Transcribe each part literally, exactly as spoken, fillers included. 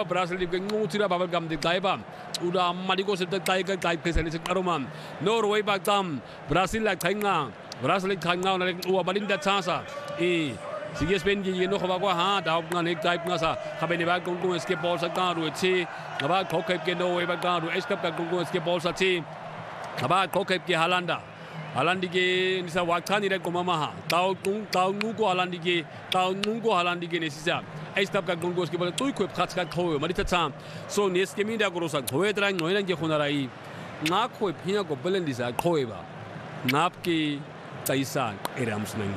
Brazil di ngu tira babal gam di taiba udah madiko se tai ka tai pesa ni aroman Norway ba tam Brazil la thainga Brazil thainga na u balin da chasa e sige Spain gi no khaba kwa ha da nga ne tai nga sa khabe ne ba kong kong escape ball sa ka ru chi ngaba khokep ke Norway ba ka ru escape ka kong kong escape ball sa chi ngaba khokep ke Halanda Halandi ke nisa wakani re ko mama ha tau tung tau ngu ko Halandi ke tau ngu ko Halandi ke ne sisa Estap ka kong kong escape ball tu ko khat khat kho mari ta cham so nes ke mi da ko sa khoe tra ngoi nang ke khonarai nga khoi phia ko belen disa khoi ba nap ke taisa erams nang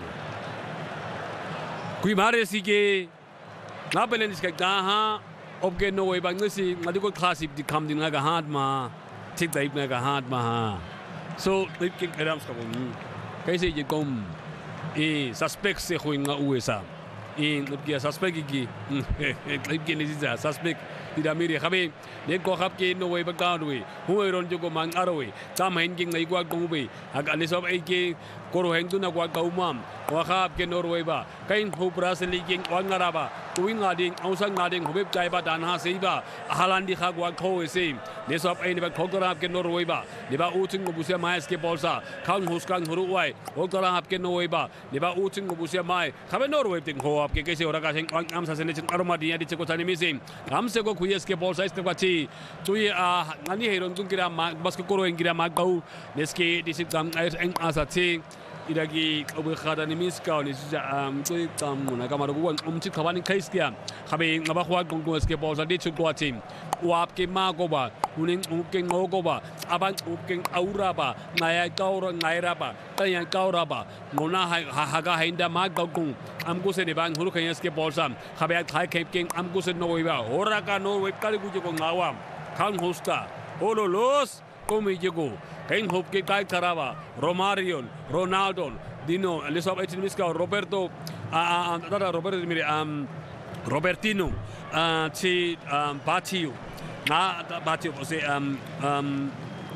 kui mare si ke na belen dis ka ga ha ob ke no ba ngsi ngadi ko classic di kam din nga ga hat ma thik dai na ga hat ma ha so lip ke erams ka bon kaise je kom e suspect se khoi nga uesa in lip ke suspect ki lip ke ni sa suspect tidak miri kami ni ko khap ke no ba ka dui huai ron jo ko mang aroi tam hen king nai kwa kong be ag ani sob ai ke koro heng tu na kwa ka umam wa khap ke Norway ba kain hu Brazil king wa ngara ba tuing nga ding au sang nga ding hobep chai ba dan ha sei ba Halandi kha kwa kho se ni sob ai ni ba khok ra ke Norway ba ni ba u chung bu se mai ke bol sa khang hus kang huru wai hok ra hap ke Norway ba ni ba u chung bu se mai khabe Norway ting ho ap ke ke se ora ka seng am sa se ne chung aroma dia di cheko tani mi sing am se ko kuyes ke bol sa este kwa chi chui a ngani heron tung kira ma bas ko koro ngira ma gau neske di sik tam ai eng asa chi idagi obe khada ni miska ni sa am chui tam na ka ma ro wan um chi khawani khais kya khabe ngaba khwa kong kong ke bol sa di chu kwa chi wap ke ma ko ba huning um ke ngo ko ba aban um ke aura ba ngai kau ro ngai ra ba ta yang kau ra ba ngona ha ha ga hinda ma gau kong am ko se ne bang huru khayas ke bol sam khabe khai khep ke am ko se no ba hora ka no web ka ku ko ngawam khang hosta holo los komi jego kain hop ke kai karaba Romario Ronaldo Dino Elisab Etimiska Roberto a a Roberto mire am Robertino a chi am Batiu na Batiu se am am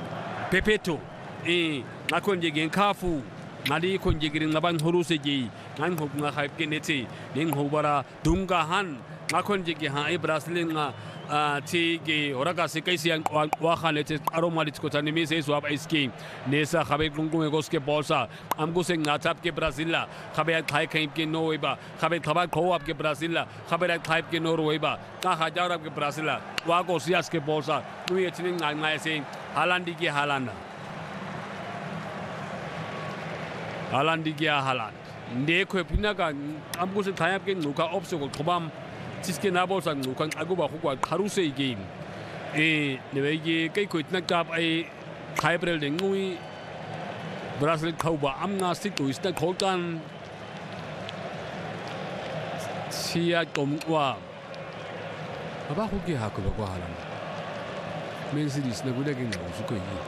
Pepeto e na kon je kafu nadi kon je girin laban horu se ji ngan hop nga khaip ke neti ning hobara dunga han na kon je ge ha e Brazil nga ti ge oraga se kaisi wa khale te aroma lit ko tani mi se swap iski nesa khabe kungkung go ske bolsa amgo se ngachap ke Brazil la khabe khai khaip ke Norway ba khabe thaba kho ap ke Brazil la khabe rak khaip ke Norway ba ka hajar ap ke Brazil la wa go sias ke bolsa tu ye chini ngai ngai se Halandi ke Halanda Halandi ke Haland ne ko pina ka amgo se thayap ke nuka opso ko thobam जिसके ना बोल सकूं कौन आगू बाखु को खारू से game ए नेबे कई कोई इतना काप ए खाइब्रेल देंगुई ब्राजील खाउबा आमना सिक तो इसना खोलकान सिया कोमवा बाबा को के हाको बाको हालाम मेन सीरीज ना गुडे गेम उसु को yi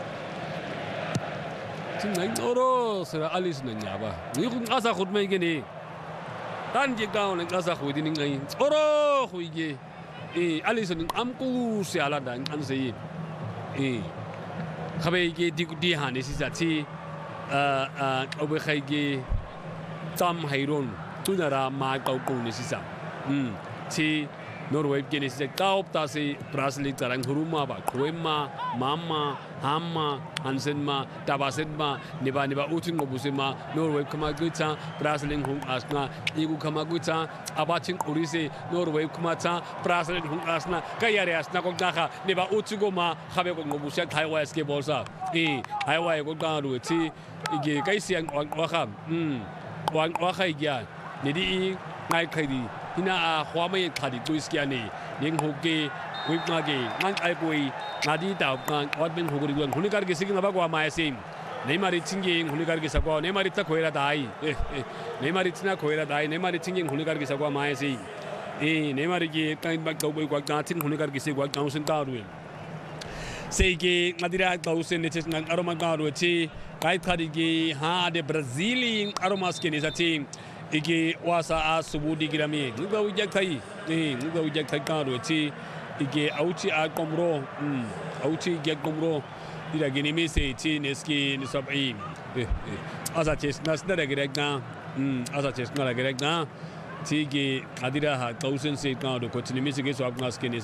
जिन नाइ नोरो सरा आलिस न न्याबा नि को आसा खुद में के ni dan je gaun ng asa khudi ning ngai oro khuige e alison am ku se ala dan an se e khabe ge di di han ni si sa chi a a obe khaige tam hairon tunara ma kau ku ni si sa um chi Norway ge ni si ka op ta se Brazil tarang huruma ba khoema mama hamma hansen ma tabasen ma niba niba utin go busema Norway kama guta Brazil hung asna igu kama guta abachin urise Norway kuma ta Brazil hung asna kayare asna ko dakha niba utigo ma khabe ko go busia thaiwa ske bolsa e haiwa ko ga ru chi ige kaisian wa kham um wa wa khai gya ni di ngai khai di hina a khwa mai khadi tuiskia ni ning hoke wipnage ngan ai koi ngadi ta wat ben hogori gon hunikar ge sigin aba kwa mai sim neymari chinging hunikar ge sakwa neymari ta khoira dai neymari china khoira dai neymari chinging hunikar ge sakwa mai si e neymari ge kain bak dau boi kwa ta chin hunikar ge se kwa kaung sin ta ru sei ge ngadira dau sen ne ches ngan aroma ga ru chi kai khadi ge ha de brazilian aromas ke ni sa chi ige wasa a subudi girami nuga ujak thai e nuga ujak thai ka ro chi ige auchi a komro um auchi ge komro ira gini mi se chi neski ni sab ai asa ches nas na gerek na um asa ches na gerek na chi ge adira ha thousand se ka ro ko chi mi se ge so apnas ke ni